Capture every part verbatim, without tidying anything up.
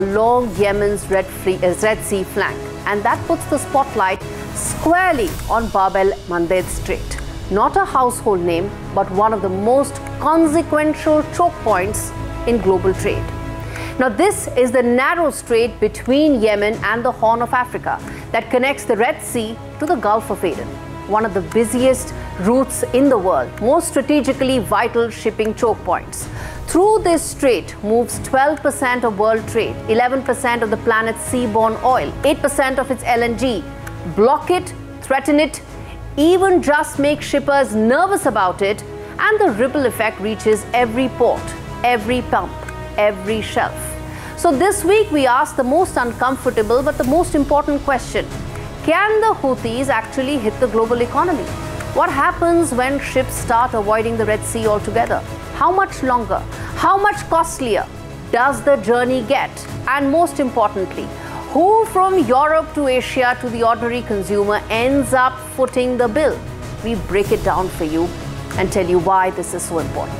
along Yemen's Red, Free, uh, Red Sea flank, and that puts the spotlight squarely on Bab el-Mandeb Strait. Not a household name, but one of the most consequential choke points in global trade. Now, this is the narrow strait between Yemen and the Horn of Africa that connects the Red Sea to the Gulf of Aden, one of the busiest routes in the world, most strategically vital shipping choke points. Through this strait moves twelve percent of world trade, eleven percent of the planet's seaborne oil, eight percent of its L N G. Block it, threaten it, even just make shippers nervous about it, and the ripple effect reaches every port, every pump, every shelf. So this week we asked the most uncomfortable but the most important question. Can the Houthis actually hit the global economy? What happens when ships start avoiding the Red Sea altogether? How much longer? How much costlier does the journey get? And most importantly, who from Europe to Asia to the ordinary consumer ends up footing the bill? We break it down for you and tell you why this is so important.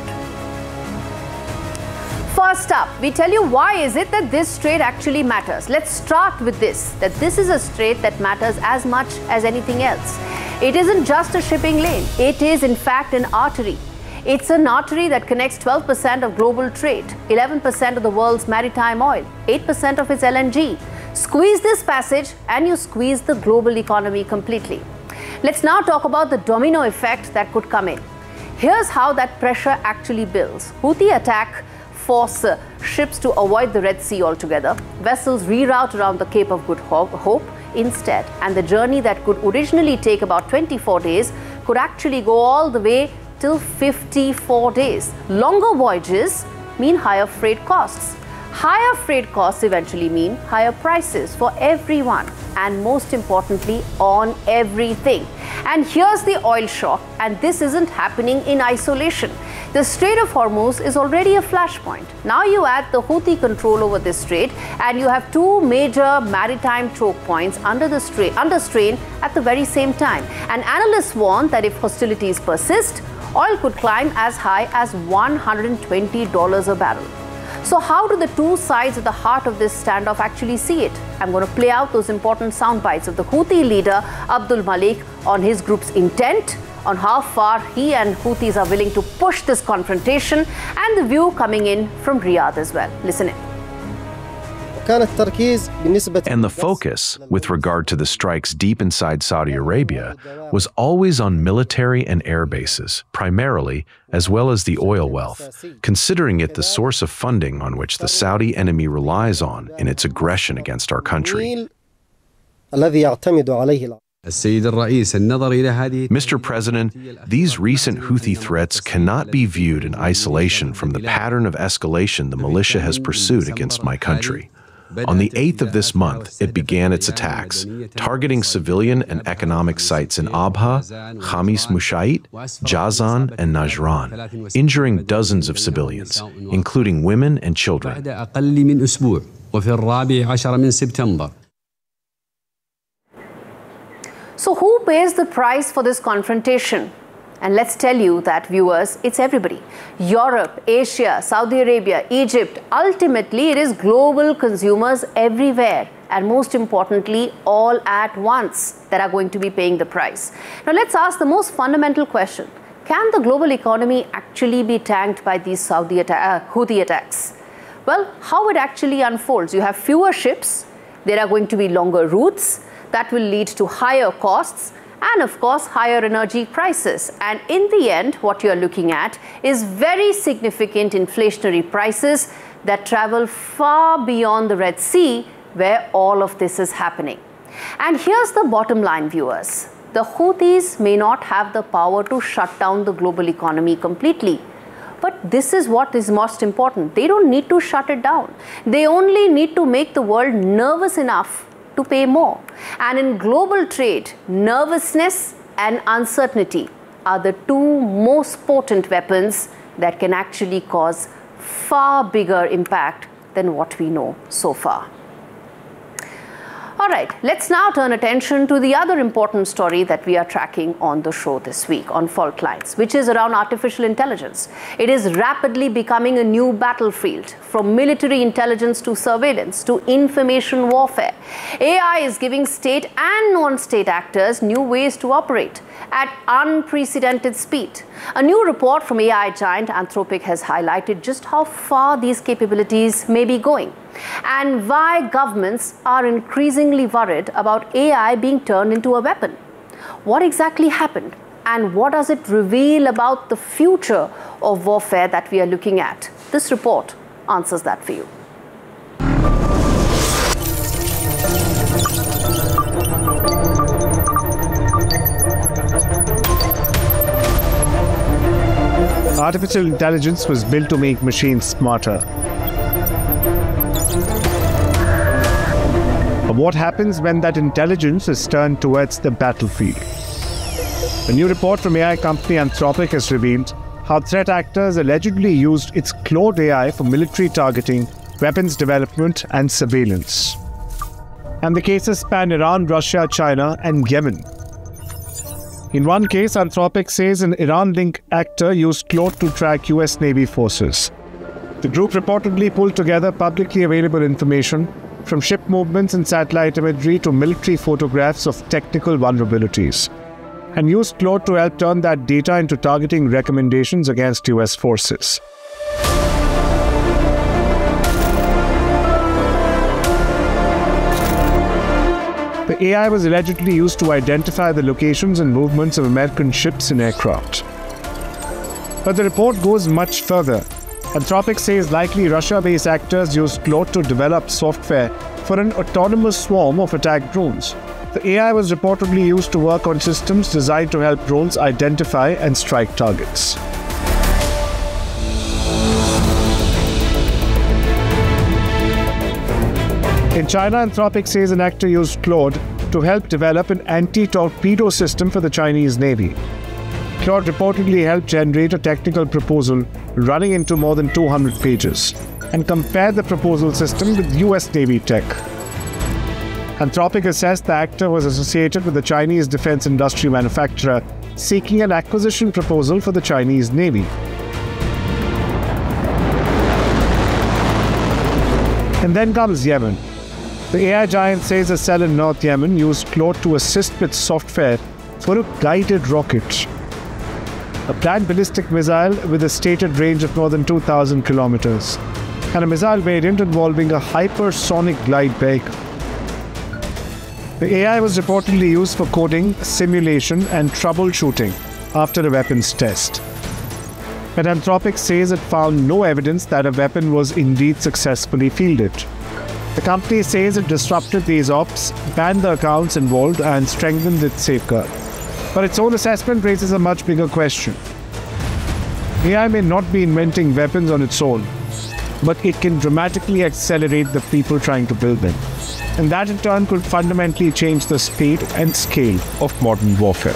First up, we tell you why is it that this strait actually matters. Let's start with this, that this is a strait that matters as much as anything else. It isn't just a shipping lane. It is in fact an artery. It's an artery that connects twelve percent of global trade, eleven percent of the world's maritime oil, eight percent of its L N G. Squeeze this passage and you squeeze the global economy completely. Let's now talk about the domino effect that could come in. Here's how that pressure actually builds. Houthi attack force uh, ships to avoid the Red Sea altogether. Vessels reroute around the Cape of Good Hope instead, and the journey that could originally take about twenty-four days could actually go all the way till fifty-four days. Longer voyages mean higher freight costs. Higher freight costs eventually mean higher prices for everyone, and most importantly, on everything. And here's the oil shock, and this isn't happening in isolation. The Strait of Hormuz is already a flashpoint. Now you add the Houthi control over this strait, and you have two major maritime choke points under the strait, under strain at the very same time. And analysts warn that if hostilities persist, oil could climb as high as one hundred twenty dollars a barrel. So how do the two sides at the heart of this standoff actually see it? I'm going to play out those important sound bites of the Houthi leader Abdul Malik on his group's intent, on how far he and Houthis are willing to push this confrontation, and the view coming in from Riyadh as well. Listen in. And the focus, with regard to the strikes deep inside Saudi Arabia, was always on military and air bases, primarily, as well as the oil wealth, considering it the source of funding on which the Saudi enemy relies on in its aggression against our country. Mister President, these recent Houthi threats cannot be viewed in isolation from the pattern of escalation the militia has pursued against my country. On the eighth of this month, it began its attacks, targeting civilian and economic sites in Abha, Khamis Mushait, Jazan, and Najran, injuring dozens of civilians, including women and children. So who pays the price for this confrontation? And let's tell you that, viewers, it's everybody. Europe, Asia, Saudi Arabia, Egypt. Ultimately, it is global consumers everywhere, and most importantly, all at once, that are going to be paying the price. Now, let's ask the most fundamental question. Can the global economy actually be tanked by these Saudi atta- uh, Houthi attacks? Well, how it actually unfolds. You have fewer ships. There are going to be longer routes. That will lead to higher costs, and of course higher energy prices. And in the end, what you're looking at is very significant inflationary prices that travel far beyond the Red Sea, where all of this is happening. And here's the bottom line, viewers. The Houthis may not have the power to shut down the global economy completely, but this is what is most important. They don't need to shut it down. They only need to make the world nervous enough to pay more. And in global trade, nervousness and uncertainty are the two most potent weapons that can actually cause far bigger impact than what we know so far. All right, let's now turn attention to the other important story that we are tracking on the show this week on Fault Lines, which is around artificial intelligence. It is rapidly becoming a new battlefield, from military intelligence to surveillance to information warfare. A I is giving state and non-state actors new ways to operate at unprecedented speed. A new report from A I giant Anthropic has highlighted just how far these capabilities may be going, and why governments are increasingly worried about A I being turned into a weapon. What exactly happened, and what does it reveal about the future of warfare that we are looking at? This report answers that for you. Artificial intelligence was built to make machines smarter. But what happens when that intelligence is turned towards the battlefield? A new report from A I company Anthropic has revealed how threat actors allegedly used its Claude A I for military targeting, weapons development, and surveillance. And the cases span Iran, Russia, China, and Yemen. In one case, Anthropic says an Iran-linked actor used Claude to track U S Navy forces. The group reportedly pulled together publicly available information, from ship movements and satellite imagery to military photographs of technical vulnerabilities, and used Claude to help turn that data into targeting recommendations against U S forces. The A I was allegedly used to identify the locations and movements of American ships and aircraft. But the report goes much further. Anthropic says likely Russia-based actors used Claude to develop software for an autonomous swarm of attack drones. The A I was reportedly used to work on systems designed to help drones identify and strike targets. In China, Anthropic says an actor used Claude to help develop an anti-torpedo system for the Chinese Navy. Claude reportedly helped generate a technical proposal running into more than two hundred pages and compare the proposal system with U S Navy tech. Anthropic assessed the actor was associated with the Chinese defense industry manufacturer seeking an acquisition proposal for the Chinese Navy. And then comes Yemen. The A I giant says a cell in North Yemen used Claude to assist with software for a guided rocket, a planned ballistic missile with a stated range of more than two thousand kilometers, and a missile variant involving a hypersonic glide vehicle. The A I was reportedly used for coding, simulation, and troubleshooting after a weapons test. But Anthropic says it found no evidence that a weapon was indeed successfully fielded. The company says it disrupted these ops, banned the accounts involved, and strengthened its safeguard. But its own assessment raises a much bigger question. A I may not be inventing weapons on its own, but it can dramatically accelerate the people trying to build them. And that in turn could fundamentally change the speed and scale of modern warfare.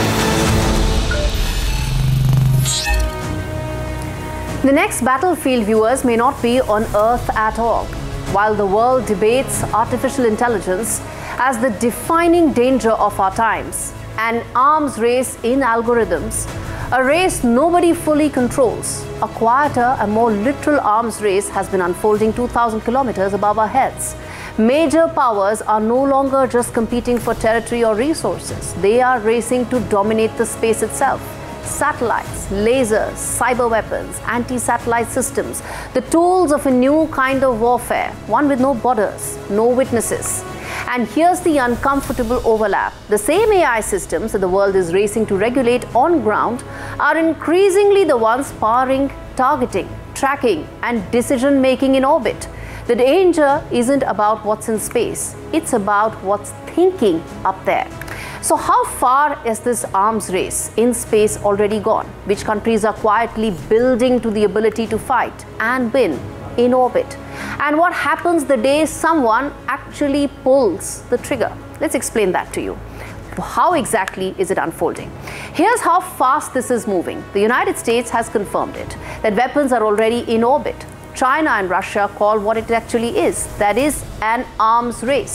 The next battlefield, viewers, may not be on Earth at all. While the world debates artificial intelligence as the defining danger of our times, an arms race in algorithms, a race nobody fully controls, a quieter and more literal arms race has been unfolding two thousand kilometers above our heads. Major powers are no longer just competing for territory or resources. They are racing to dominate the space itself. Satellites, lasers, cyber weapons, anti-satellite systems, the tools of a new kind of warfare, one with no borders, no witnesses. And here's the uncomfortable overlap. The same A I systems that the world is racing to regulate on ground are increasingly the ones powering targeting, tracking, and decision-making in orbit. The danger isn't about what's in space, it's about what's thinking up there. So how far is this arms race in space already gone? Which countries are quietly building to the ability to fight and win in orbit? And what happens the day someone actually pulls the trigger? Let's explain that to you. How exactly is it unfolding? Here's how fast this is moving. The United States has confirmed it, that weapons are already in orbit. China and Russia call what it actually is, that is an arms race.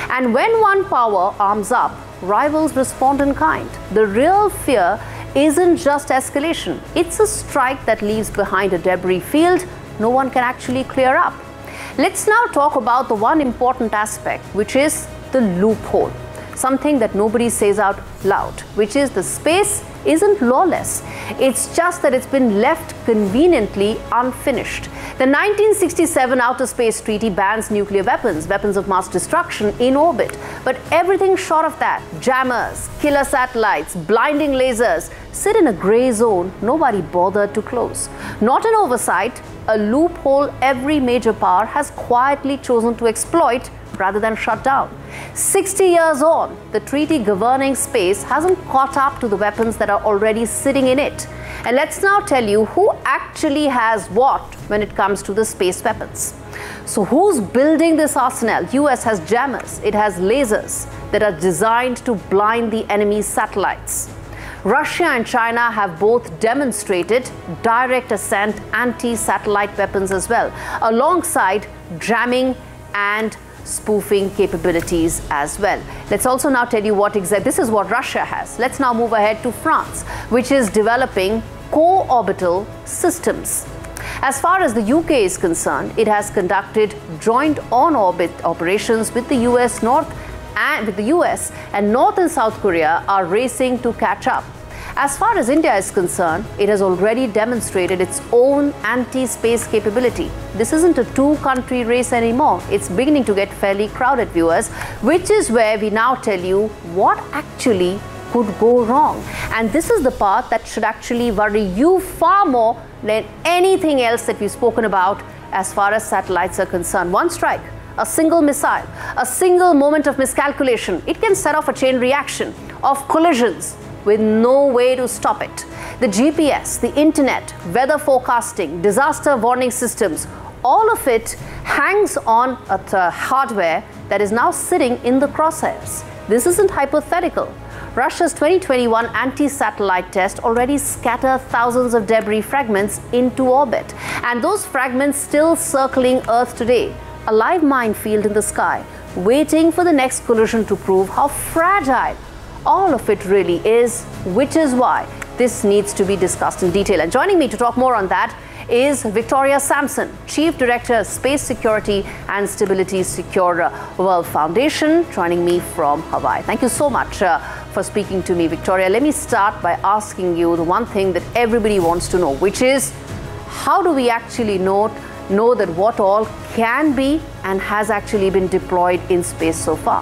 And when one power arms up, rivals respond in kind. The real fear isn't just escalation. It's a strike that leaves behind a debris field no one can actually clear up. Let's now talk about the one important aspect, which is the loophole. Something that nobody says out loud, which is the space isn't lawless. It's just that it's been left conveniently unfinished. The nineteen sixty-seven Outer Space Treaty bans nuclear weapons, weapons of mass destruction in orbit. But everything short of that, jammers, killer satellites, blinding lasers, sit in a grey zone nobody bothered to close. Not an oversight, a loophole every major power has quietly chosen to exploit rather than shut down. sixty years on, the treaty governing space hasn't caught up to the weapons that are already sitting in it. And let's now tell you who actually has what when it comes to the space weapons. So who's building this arsenal? U S has jammers, it has lasers that are designed to blind the enemy's satellites. Russia and China have both demonstrated direct ascent anti-satellite weapons as well, alongside jamming and spoofing capabilities as well. Let's also now tell you what exactly, this is what Russia has. Let's now move ahead to France, which is developing co-orbital systems. As far as the U K is concerned, it has conducted joint on-orbit operations with the U S North and with the U S and North and South Korea are racing to catch up. As far as India is concerned, it has already demonstrated its own anti-space capability. This isn't a two-country race anymore. It's beginning to get fairly crowded, viewers, which is where we now tell you what actually could go wrong. And this is the part that should actually worry you far more than anything else that we've spoken about as far as satellites are concerned. One strike, a single missile, a single moment of miscalculation, it can set off a chain reaction of collisions with no way to stop it. The G P S, the internet, weather forecasting, disaster warning systems, all of it hangs on a hardware that is now sitting in the crosshairs. This isn't hypothetical. Russia's twenty twenty-one anti-satellite test already scattered thousands of debris fragments into orbit. And those fragments still circling Earth today, a live minefield in the sky, waiting for the next collision to prove how fragile all of it really is, which is why this needs to be discussed in detail. And joining me to talk more on that is Victoria Sampson, Chief Director, Space Security and Stability Secure World Foundation, joining me from Hawaii. Thank you so much uh, for speaking to me, Victoria. Let me start by asking you the one thing that everybody wants to know, which is how do we actually know, know that what all can be and has actually been deployed in space so far?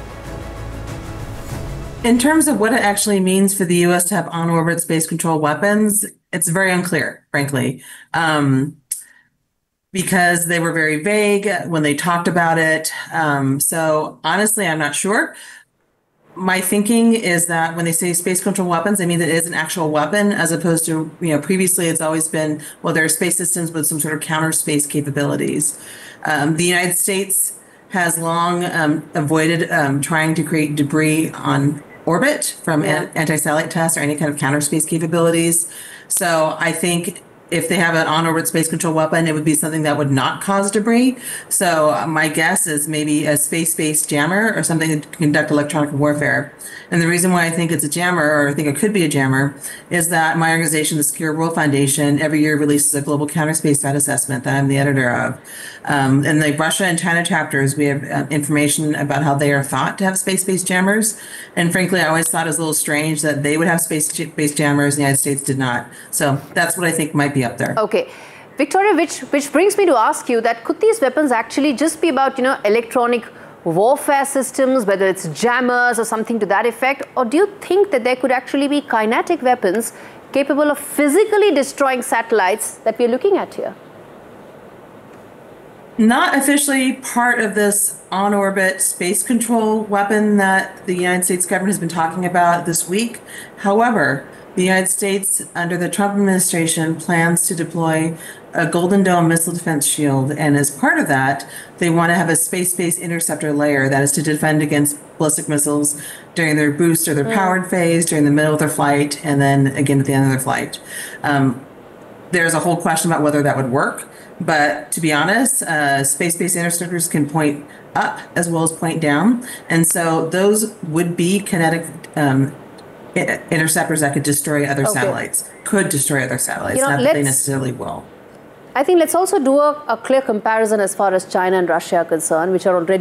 In terms of what it actually means for the U S to have on-orbit space control weapons, it's very unclear, frankly, um, because they were very vague when they talked about it. Um, so honestly, I'm not sure. My thinking is that when they say space control weapons, they mean that it is an actual weapon, as opposed to, you know, previously it's always been, well, there are space systems with some sort of counter space capabilities. Um, the United States has long um, avoided um, trying to create debris on orbit from yeah. anti-satellite tests or any kind of counter space capabilities. So I think if they have an on-orbit space control weapon, it would be something that would not cause debris. So my guess is maybe a space-based jammer or something to conduct electronic warfare. And the reason why I think it's a jammer, or I think it could be a jammer, is that my organization, the Secure World Foundation, every year releases a global counter space threat assessment that I'm the editor of. Um, in the Russia and China chapters, we have uh, information about how they are thought to have space-based jammers. And frankly, I always thought it was a little strange that they would have space-based jammers, the United States did not. So that's what I think might be up there. Okay. Victoria, which, which brings me to ask you that could these weapons actually just be about, you know, electronic warfare systems, whether it's jammers or something to that effect? Or do you think that there could actually be kinetic weapons capable of physically destroying satellites that we're looking at here? Not officially part of this on-orbit space control weapon that the United States government has been talking about this week. However, the United States, under the Trump administration, plans to deploy a Golden Dome missile defense shield. And as part of that, they want to have a space-based interceptor layer that is to defend against ballistic missiles during their boost or their mm. powered phase, during the middle of their flight, and then again at the end of their flight. Um, there's a whole question about whether that would work. But to be honest, uh, space-based interceptors can point up as well as point down. And so those would be kinetic um, i- interceptors that could destroy other Okay. satellites, could destroy other satellites, You know, not that they let's- necessarily will. I think let's also do a, a clear comparison as far as China and Russia are concerned, which are already